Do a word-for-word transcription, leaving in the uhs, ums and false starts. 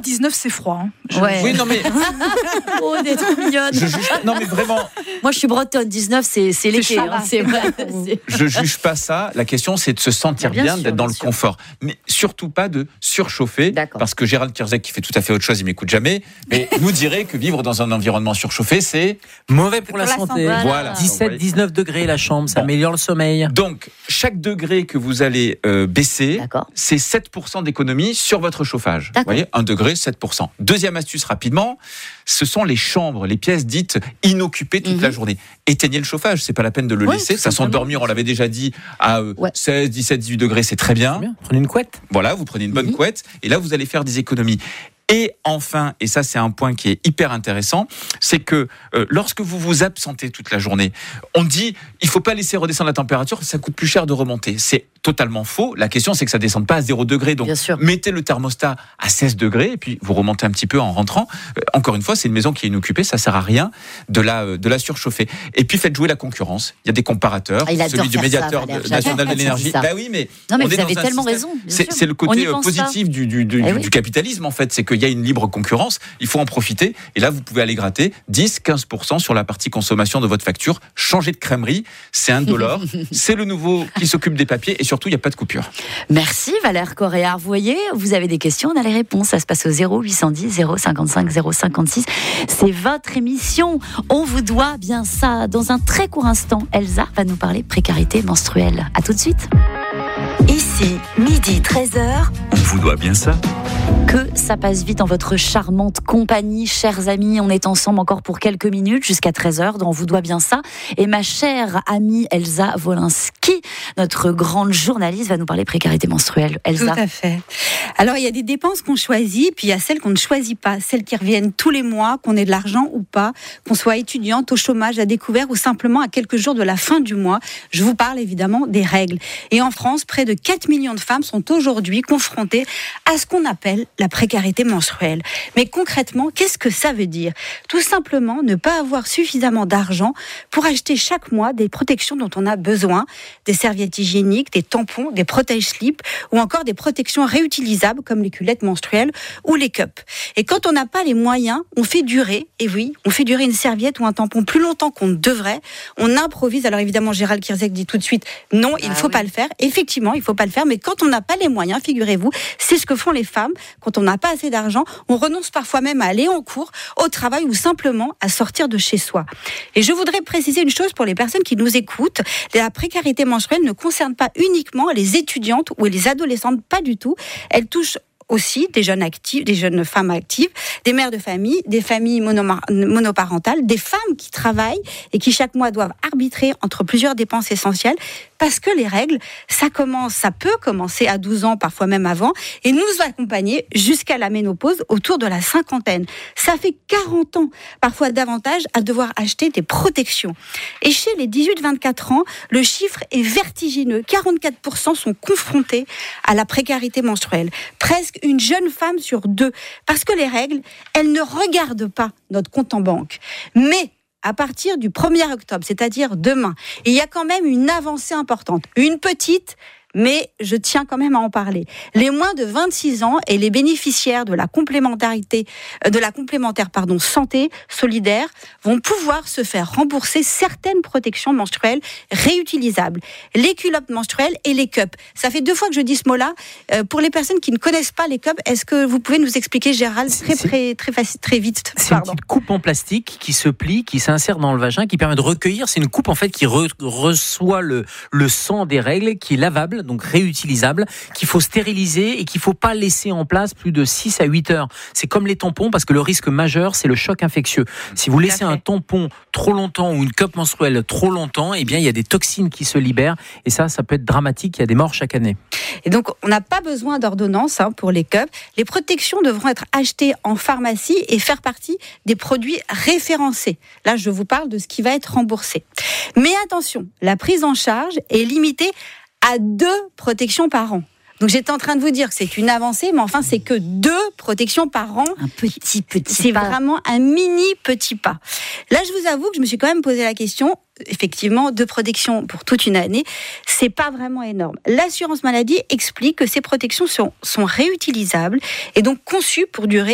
dix-neuf, c'est froid. Hein. Je... Ouais. Oui, non mais. Oh, des trop mignonne. Je juge... Non mais vraiment. Moi, je suis bretonne. dix-neuf, c'est c'est l'été. Hein, c'est vrai. Je juge pas ça. La question, c'est de se sentir bien, bien sûr, d'être dans bien le sûr. confort, mais surtout pas de surchauffer. D'accord. Parce que Gérald Kierzek, qui fait tout à fait autre chose, il m'écoute jamais, mais nous dirait que vivre dans un environnement surchauffé, c'est mauvais pour, pour la, la santé. Voilà. voilà. dix-sept, dix-neuf degrés la chambre, ça bon. améliore le sommeil. Donc, chaque degré que vous allez euh, baisser, D'accord. c'est sept pour cent d'économie sur votre chauffage. Vous voyez, un degré, sept pour cent. Deuxième astuce rapidement, ce sont les chambres, les pièces dites inoccupées toute mmh. la journée. Éteignez le chauffage, c'est pas la peine de le ouais, laisser. Ça s'endormir, on l'avait déjà dit, à euh, ouais. seize, dix-sept, dix-huit degrés, c'est très bien. bien. Prenez une couette. Voilà, vous prenez une bonne mmh. couette, et là, vous allez faire des économies. Et enfin, et ça c'est un point qui est hyper intéressant, c'est que euh, lorsque vous vous absentez toute la journée, on dit il faut pas laisser redescendre la température, ça coûte plus cher de remonter. C'est totalement faux. La question c'est que ça descende pas à zéro degré, donc mettez le thermostat à seize degrés et puis vous remontez un petit peu en rentrant. Euh, encore une fois, c'est une maison qui est inoccupée, ça sert à rien de la euh, de la surchauffer. Et puis faites jouer la concurrence. Il y a des comparateurs, ah, celui du médiateur ça, de, national de l'énergie. Bah oui, mais non mais on vous est avez dans tellement un raison. C'est, c'est le côté positif du du, du, eh du, oui. du capitalisme en fait, c'est que il y a une libre concurrence, il faut en profiter. Et là, vous pouvez aller gratter dix à quinze pour cent sur la partie consommation de votre facture. Changer de crèmerie, c'est un dollar. C'est le nouveau qui s'occupe des papiers et surtout, il n'y a pas de coupure. Merci Valère Coréard. Vous voyez, vous avez des questions, on a les réponses. Ça se passe au zéro huit cent dix zéro cinquante-cinq zéro cinquante-six. C'est votre émission. On vous doit bien ça. Dans un très court instant, Elsa va nous parler précarité menstruelle. À tout de suite. Ici, midi treize heures. On vous doit bien ça. Que ça passe vite en votre charmante compagnie, chers amis. On est ensemble encore pour quelques minutes jusqu'à treize heures, dont on vous doit bien ça. Et ma chère amie Elsa Wolinski, notre grande journaliste, va nous parler précarité menstruelle. Elsa. Tout à fait. Alors, il y a des dépenses qu'on choisit, puis il y a celles qu'on ne choisit pas, celles qui reviennent tous les mois, qu'on ait de l'argent ou pas, qu'on soit étudiante, au chômage, à découvert ou simplement à quelques jours de la fin du mois. Je vous parle évidemment des règles. Et en France, près de quatre millions de femmes sont aujourd'hui confrontées à ce qu'on appelle la précarité menstruelle. Mais concrètement, qu'est-ce que ça veut dire ? Tout simplement ne pas avoir suffisamment d'argent pour acheter chaque mois des protections dont on a besoin, des serviettes hygiéniques, des tampons, des protège-slips ou encore des protections réutilisables comme les culottes menstruelles ou les cups. Et quand on n'a pas les moyens, on fait durer, et oui, on fait durer une serviette ou un tampon plus longtemps qu'on ne devrait. On improvise. Alors évidemment, Gérald Kierzek dit tout de suite, non, il ne faut ah, pas oui. le faire. Effectivement, il ne faut pas le faire, mais quand on n'a pas les moyens, figurez-vous, c'est ce que font les femmes. Quand on n'a pas assez d'argent, on renonce parfois même à aller en cours, au travail ou simplement à sortir de chez soi. Et je voudrais préciser une chose pour les personnes qui nous écoutent. La précarité menstruelle ne concerne pas uniquement les étudiantes ou les adolescentes, pas du tout. Elle touche aussi des jeunes actifs, des jeunes femmes actives, des mères de famille, des familles mono- monoparentales, des femmes qui travaillent et qui chaque mois doivent arbitrer entre plusieurs dépenses essentielles parce que les règles, ça commence, ça peut commencer à douze ans, parfois même avant, et nous accompagner jusqu'à la ménopause autour de la cinquantaine. Ça fait quarante ans, parfois davantage, à devoir acheter des protections. Et chez les dix-huit à vingt-quatre ans, le chiffre est vertigineux. quarante-quatre pour cent sont confrontés à la précarité menstruelle. Presque une jeune femme sur deux. Parce que les règles, elles ne regardent pas notre compte en banque. Mais à partir du premier octobre, c'est-à-dire demain, il y a quand même une avancée importante. Une petite, mais je tiens quand même à en parler. Les moins de vingt-six ans et les bénéficiaires de la complémentarité, de la complémentaire pardon, santé solidaire vont pouvoir se faire rembourser certaines protections menstruelles réutilisables. Les culottes menstruelles et les cups. Ça fait deux fois que je dis ce mot-là. Euh, pour les personnes qui ne connaissent pas les cups, est-ce que vous pouvez nous expliquer, Gérald, très, très, très, facile, très vite C'est pardon. Une petite coupe en plastique qui se plie, qui s'insère dans le vagin, qui permet de recueillir. C'est une coupe en fait qui re- reçoit le, le sang des règles, qui est lavable, donc réutilisable, qu'il faut stériliser et qu'il ne faut pas laisser en place plus de six à huit heures. C'est comme les tampons parce que le risque majeur, c'est le choc infectieux. Si vous laissez un tampon trop longtemps ou une cup menstruelle trop longtemps, eh bien, il y a des toxines qui se libèrent et ça, ça peut être dramatique. Il y a des morts chaque année. Et donc, on n'a pas besoin d'ordonnance hein, pour les cups. Les protections devront être achetées en pharmacie et faire partie des produits référencés. Là, je vous parle de ce qui va être remboursé. Mais attention, la prise en charge est limitée à deux protections par an. Donc j'étais en train de vous dire que c'est une avancée, mais enfin c'est que deux protections par an. Un petit petit C'est pas. vraiment un mini petit pas. Là, je vous avoue que je me suis quand même posé la question. Effectivement, deux protections pour toute une année, c'est pas vraiment énorme. L'assurance maladie explique que ces protections sont, sont réutilisables et donc conçues pour durer